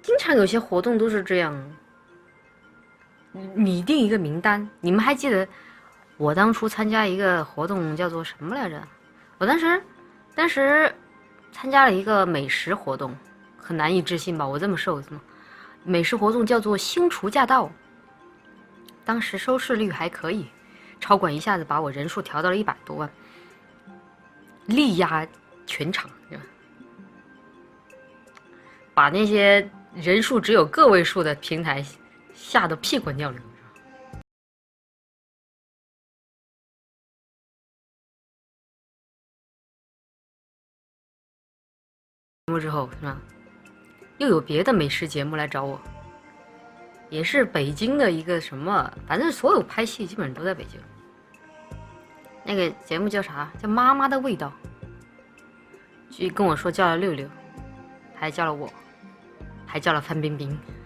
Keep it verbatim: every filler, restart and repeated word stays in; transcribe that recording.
经常有些活动都是这样，拟定一个名单。你们还记得我当初参加一个活动叫做什么来着？我当时当时参加了一个美食活动，很难以置信吧？我这么瘦，怎么美食活动叫做星厨驾到？当时收视率还可以，超管一下子把我人数调到了一百多万，力压全场，把那些人数只有个位数的平台吓得屁滚尿流。节目之后是吧？又有别的美食节目来找我，也是北京的一个什么，反正所有拍戏基本上都在北京。那个节目叫啥？叫《妈妈的味道》。就跟我说叫了六六，还叫了我，还叫了范冰冰。